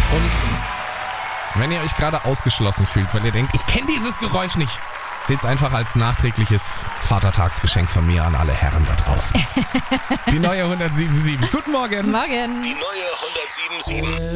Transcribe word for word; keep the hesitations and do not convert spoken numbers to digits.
Und wenn ihr euch gerade ausgeschlossen fühlt, weil ihr denkt, ich kenne dieses Geräusch nicht, seht es einfach als nachträgliches Vatertagsgeschenk von mir an alle Herren da draußen. Die neue hundertsieben Komma sieben. Guten Morgen. Morgen. Die neue hundertsieben Komma sieben.